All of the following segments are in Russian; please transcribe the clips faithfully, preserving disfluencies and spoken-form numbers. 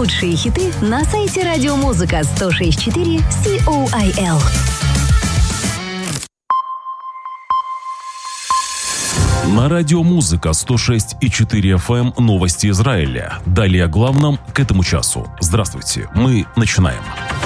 Лучшие хиты на сайте радиомузыка сто шесть и четыре Си-О-I-Л. На радио «Музыка» сто шесть и четыре эф эм новости Израиля. Далее о главном к этому часу. Здравствуйте, мы начинаем.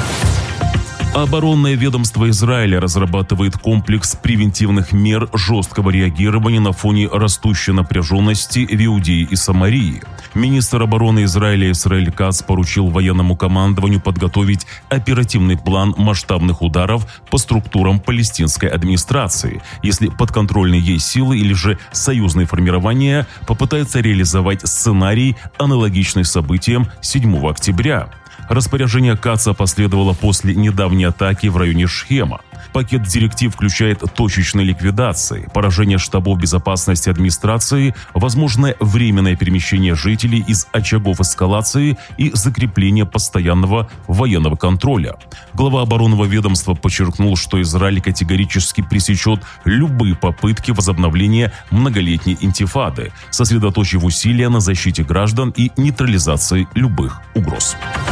Оборонное ведомство Израиля разрабатывает комплекс превентивных мер жесткого реагирования на фоне растущей напряженности в Иудее и Самарии. Министр обороны Израиля Исраэль Кац поручил военному командованию подготовить оперативный план масштабных ударов по структурам палестинской администрации, если подконтрольные ей силы или же союзные формирования попытаются реализовать сценарий, аналогичный событиям седьмого октября. Распоряжение Каца последовало после недавней атаки в районе Шхема. Пакет директив включает точечные ликвидации, поражение штабов безопасности администрации, возможное временное перемещение жителей из очагов эскалации и закрепление постоянного военного контроля. Глава оборонного ведомства подчеркнул, что Израиль категорически пресечет любые попытки возобновления многолетней интифады, сосредоточив усилия на защите граждан и нейтрализации любых угроз.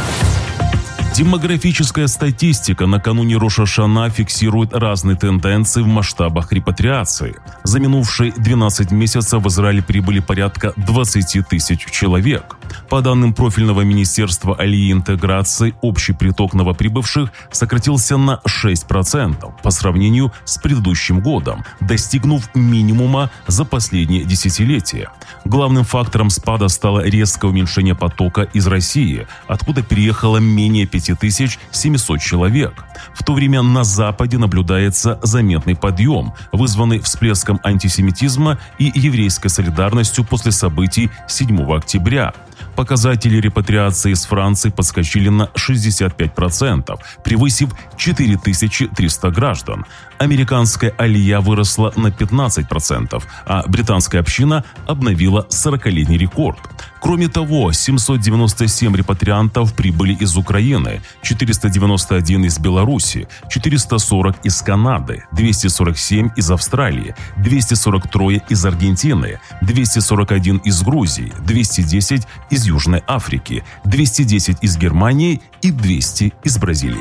Демографическая статистика накануне Рош ха-Шана фиксирует разные тенденции в масштабах репатриации. За минувшие двенадцать месяцев в Израиль прибыли порядка двадцать тысяч человек. По данным профильного министерства Алии и интеграции, общий приток новоприбывших сократился на шесть процентов по сравнению с предыдущим годом, достигнув минимума за последние десятилетия. Главным фактором спада стало резкое уменьшение потока из России, откуда переехало менее пяти тысяч семисот человек. В то время на Западе наблюдается заметный подъем, вызванный всплеском антисемитизма и еврейской солидарностью после событий седьмого октября. Показатели репатриации из Франции подскочили на шестьдесят пять процентов, превысив четыре тысячи триста граждан. Американская алия выросла на пятнадцать процентов, а британская община обновила сорокалетний рекорд. Кроме того, семьсот девяносто семь репатриантов прибыли из Украины, четыреста девяносто один из Беларуси, четыреста сорок из Канады, двести сорок семь из Австралии, двести сорок три из Аргентины, двести сорок один из Грузии, двести десять из Южной Африки, двести десять из Германии и двести из Бразилии.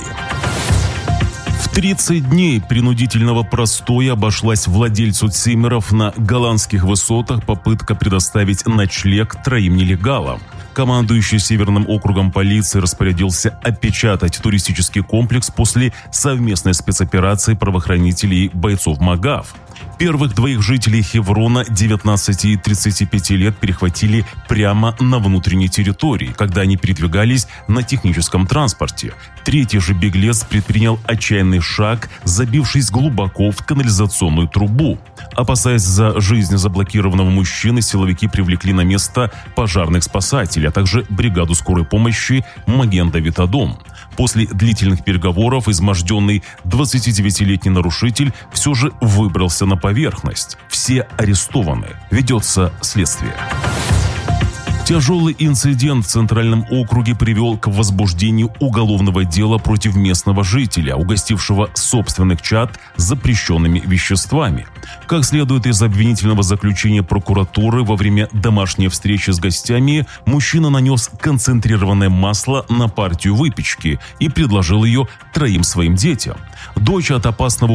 В тридцать дней принудительного простоя обошлась владельцу циммеров на голландских высотах попытка предоставить ночлег троим нелегалам. Командующий Северным округом полиции распорядился опечатать туристический комплекс после совместной спецоперации правоохранителей и бойцов МАГАФ. Первых двоих жителей Хеврона девятнадцати и тридцати пяти лет перехватили прямо на внутренней территории, когда они передвигались на техническом транспорте. Третий же беглец предпринял отчаянный шаг, забившись глубоко в канализационную трубу. Опасаясь за жизнь заблокированного мужчины, силовики привлекли на место пожарных спасателей, а также бригаду скорой помощи Маген-Давид-Адом. После длительных переговоров изможденный двадцатидевятилетний нарушитель все же выбрался на поверхность. Все арестованы. Ведется следствие. Тяжелый инцидент в Центральном округе привел к возбуждению уголовного дела против местного жителя, угостившего собственных чад запрещенными веществами. Как следует из обвинительного заключения прокуратуры, во время домашней встречи с гостями мужчина нанес концентрированное масло на партию выпечки и предложил ее троим своим детям. Дочь от опасного